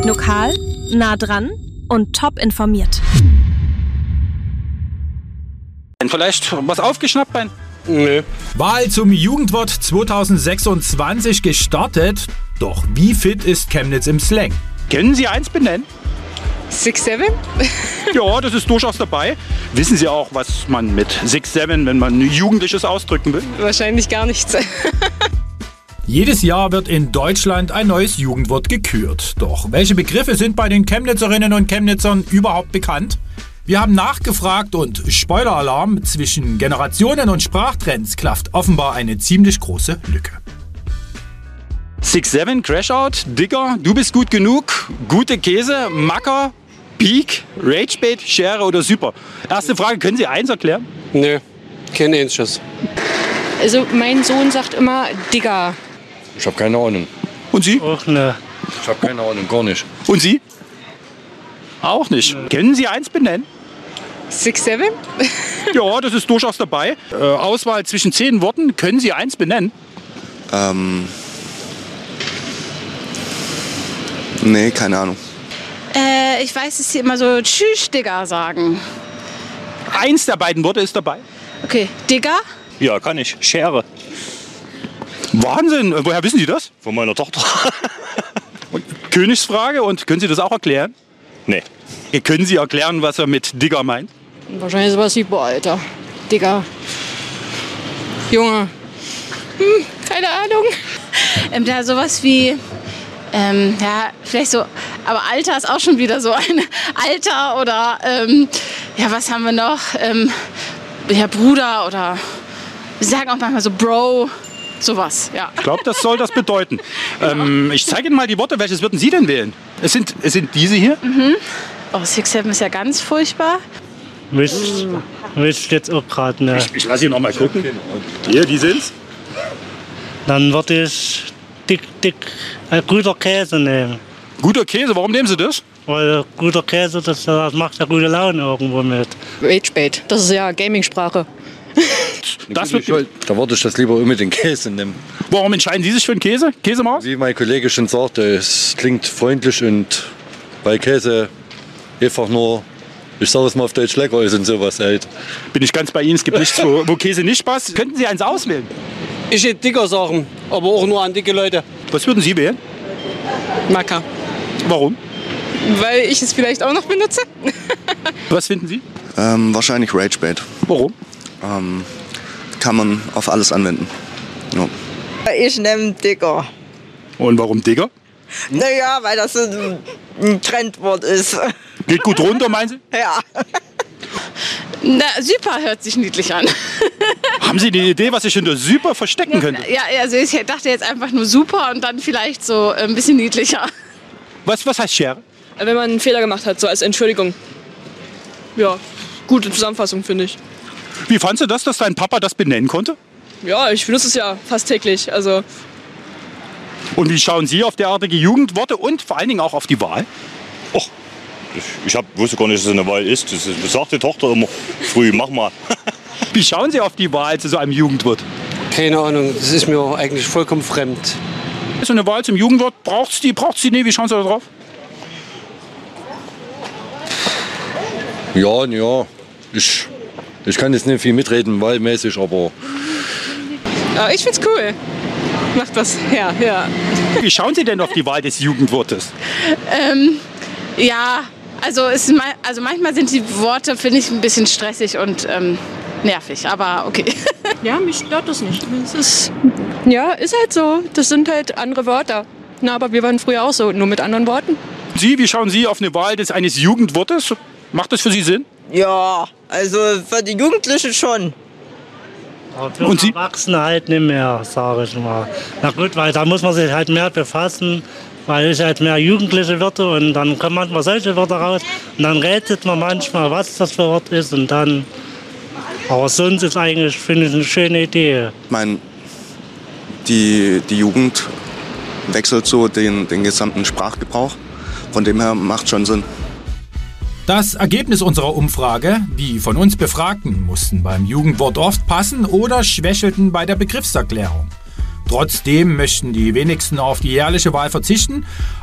Lokal, nah dran und top informiert. Vielleicht was aufgeschnappt, Ben? Nö. Wahl zum Jugendwort 2026 gestartet. Doch wie fit ist Chemnitz im Slang? Können Sie eins benennen? 6-7? Ja, das ist durchaus dabei. Wissen Sie auch, was man mit 6-7, wenn man Jugendliches ausdrücken will? Wahrscheinlich gar nichts. Jedes Jahr wird in Deutschland ein neues Jugendwort gekürt. Doch welche Begriffe sind bei den Chemnitzerinnen und Chemnitzern überhaupt bekannt? Wir haben nachgefragt und Spoiler-Alarm, zwischen Generationen und Sprachtrends klafft offenbar eine ziemlich große Lücke. 6-7, Crashout, Digger, du bist gut genug, gute Käse, Macker, Peak, Ragebait, Schere oder Super. Erste Frage, können Sie eins erklären? Nö. Keine Ähnliches. Also mein Sohn sagt immer Digger. Ich habe keine Ahnung. Und Sie? Och ne. Ich habe keine Ahnung, gar nicht. Und Sie? Auch nicht. Können Sie eins benennen? 6-7? Ja, das ist durchaus dabei. Auswahl zwischen 10 Worten. Können Sie eins benennen? Nee, keine Ahnung. Ich weiß, dass sie immer so Tschüss, Digga sagen. Eins der beiden Worte ist dabei. Okay, Digga? Ja, kann ich. Schere. Wahnsinn. Woher wissen Sie das? Von meiner Tochter. Königsfrage. Und können Sie das auch erklären? Nee. Können Sie erklären, was er mit Digger meint? Wahrscheinlich sowas wie, boah, Alter. Digger. Junge. Keine Ahnung. Da sowas wie, ja, vielleicht so, aber Alter ist auch schon wieder so ein Alter oder, ja, was haben wir noch? Ja, Bruder oder, wir sagen auch manchmal so Bro, sowas, ja. Ich glaube, das soll das bedeuten. Ich zeige Ihnen mal die Worte. Welches würden Sie denn wählen? Es sind diese hier. Oh, 6-7 ist ja ganz furchtbar. Wisst jetzt auch gerade ne. Ich lasse ihn noch mal gucken. Hier, die sind's. Dann würde ich guter Käse nehmen. Guter Käse, warum nehmen Sie das? Weil guter Käse, das macht ja gute Laune irgendwo mit. Ragebait, das ist ja Gaming-Sprache. Das wird, Da würde ich das lieber mit den Käse nehmen. warum entscheiden Sie sich für einen Käse? Käsemaus? Wie mein Kollege schon sagte, es klingt freundlich und bei Käse einfach nur, ich sage es mal auf Deutsch, lecker ist und sowas halt. Bin ich ganz bei Ihnen. Es gibt nichts, wo Käse nicht passt. Könnten Sie eins auswählen? Ich hätte Digger sagen, aber auch nur an dicke Leute. Was würden Sie wählen? Macker. Warum? Weil ich es vielleicht auch noch benutze. Was finden Sie? Wahrscheinlich Ragebait. Warum? Kann man auf alles anwenden. Ja. Ich nehme Digger. Und warum Digger? Naja, weil das ein Trendwort ist. Geht gut runter, meinen Sie? Ja. Na, Super hört sich niedlich an. Haben Sie eine Idee, was sich hinter Super verstecken könnte? Ja, also ich dachte jetzt einfach nur Super und dann vielleicht so ein bisschen niedlicher. Was heißt Schere? Wenn man einen Fehler gemacht hat, so als Entschuldigung. Ja, gute Zusammenfassung, finde ich. Wie fandst du das, dass dein Papa das benennen konnte? Ja, ich benutze es ja fast täglich. Also Und wie schauen Sie auf derartige Jugendworte und vor allen Dingen auch auf die Wahl? Och, ich wusste gar nicht, dass es eine Wahl ist. Das sagt die Tochter immer früh, mach mal. Wie schauen Sie auf die Wahl zu so einem Jugendwort? Keine Ahnung, das ist mir eigentlich vollkommen fremd. So eine Wahl zum Jugendwort, braucht's die? Nee, wie schauen Sie da drauf? Ja, ich kann jetzt nicht viel mitreden, wahlmäßig, aber ich find's cool. Macht was her, ja. Wie schauen Sie denn auf die Wahl des Jugendwortes? Ja, also manchmal sind die Worte, finde ich, ein bisschen stressig und nervig, aber okay. Ja, mich stört das nicht. Ist halt so. Das sind halt andere Wörter. Na, aber wir waren früher auch so, nur mit anderen Worten. Sie, wie schauen Sie auf eine Wahl eines Jugendwortes? Macht das für Sie Sinn? Ja, also für die Jugendlichen schon. Aber für Und Sie? Erwachsene halt nicht mehr, sage ich mal. Na gut, weil da muss man sich halt mehr befassen, weil es halt mehr Jugendliche Wörter und dann kommen manchmal solche Wörter raus und dann rätselt man manchmal, was das für Wort ist und dann. Aber sonst ist eigentlich, finde ich, eine schöne Idee. Ich meine, die Jugend wechselt so den gesamten Sprachgebrauch. Von dem her macht schon Sinn. Das Ergebnis unserer Umfrage: Die von uns Befragten mussten beim Jugendwort oft passen oder schwächelten bei der Begriffserklärung. Trotzdem möchten die wenigsten auf die jährliche Wahl verzichten.